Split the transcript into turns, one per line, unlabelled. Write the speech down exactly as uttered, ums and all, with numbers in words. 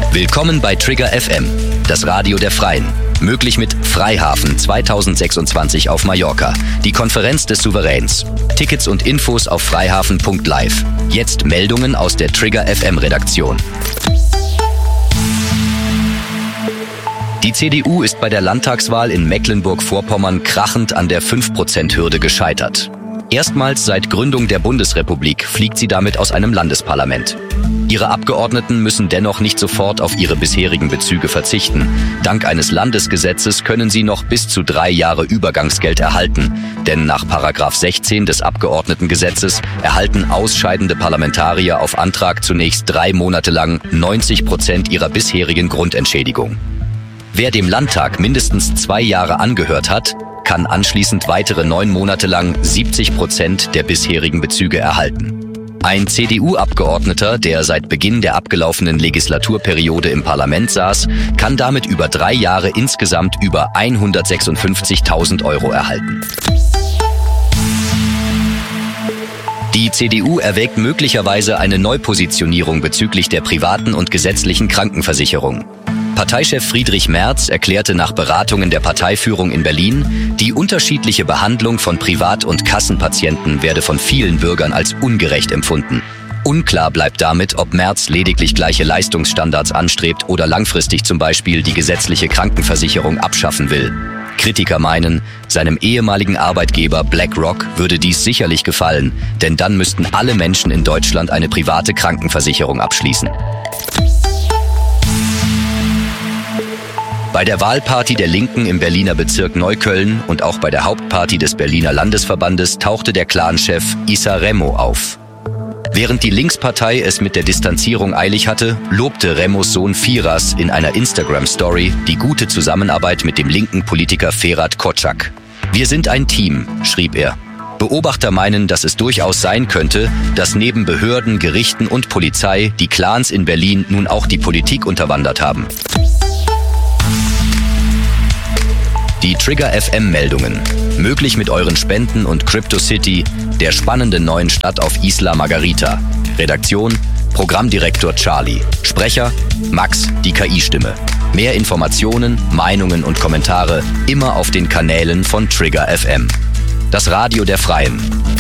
Willkommen bei Trigger F M, das Radio der Freien. Möglich mit Freihafen zweitausendsechsundzwanzig auf Mallorca, die Konferenz des Souveräns. Tickets und Infos auf freihafen punkt live. Jetzt Meldungen aus der Trigger F M-Redaktion. Die C D U ist bei der Landtagswahl in Mecklenburg-Vorpommern krachend an der fünf Prozent Hürde gescheitert. Erstmals seit Gründung der Bundesrepublik fliegt sie damit aus einem Landesparlament. Ihre Abgeordneten müssen dennoch nicht sofort auf ihre bisherigen Bezüge verzichten. Dank eines Landesgesetzes können sie noch bis zu drei Jahre Übergangsgeld erhalten. Denn nach Paragraph sechzehn des Abgeordnetengesetzes erhalten ausscheidende Parlamentarier auf Antrag zunächst drei Monate lang neunzig Prozent ihrer bisherigen Grundentschädigung. Wer dem Landtag mindestens zwei Jahre angehört hat, kann anschließend weitere neun Monate lang siebzig Prozent der bisherigen Bezüge erhalten. Ein C D U-Abgeordneter, der seit Beginn der abgelaufenen Legislaturperiode im Parlament saß, kann damit über drei Jahre insgesamt über hundertsechsundfünfzigtausend Euro erhalten. Die C D U erwägt möglicherweise eine Neupositionierung bezüglich der privaten und gesetzlichen Krankenversicherung. Parteichef Friedrich Merz erklärte nach Beratungen der Parteiführung in Berlin, die unterschiedliche Behandlung von Privat- und Kassenpatienten werde von vielen Bürgern als ungerecht empfunden. Unklar bleibt damit, ob Merz lediglich gleiche Leistungsstandards anstrebt oder langfristig zum Beispiel die gesetzliche Krankenversicherung abschaffen will. Kritiker meinen, seinem ehemaligen Arbeitgeber BlackRock würde dies sicherlich gefallen, denn dann müssten alle Menschen in Deutschland eine private Krankenversicherung abschließen. Bei der Wahlparty der Linken im Berliner Bezirk Neukölln und auch bei der Hauptparty des Berliner Landesverbandes tauchte der Clanchef Issa Remo auf. Während die Linkspartei es mit der Distanzierung eilig hatte, lobte Remos Sohn Firas in einer Instagram-Story die gute Zusammenarbeit mit dem linken Politiker Ferhat Kocak. Wir sind ein Team, schrieb er. Beobachter meinen, dass es durchaus sein könnte, dass neben Behörden, Gerichten und Polizei die Clans in Berlin nun auch die Politik unterwandert haben. Die Trigger F M-Meldungen. Möglich mit euren Spenden und CryptoCity, der spannenden neuen Stadt auf Isla Margarita. Redaktion: Programmdirektor Charlie. Sprecher: Max, die K I-Stimme. Mehr Informationen, Meinungen und Kommentare immer auf den Kanälen von Trigger F M. Das Radio der Freien.